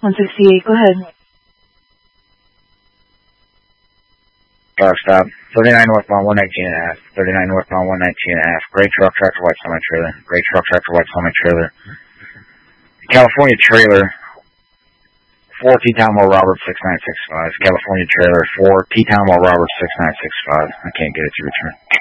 168, go ahead. Car stop. 39 northbound 119 and a half. 39 northbound 119 and a half. Gray truck, tractor, white semi-trailer. Gray truck, tractor, white semi-trailer. California trailer. 4 T-Town Mall Robert 6965. California trailer 4 T-Town Mall Robert 6965. I can't get it to return.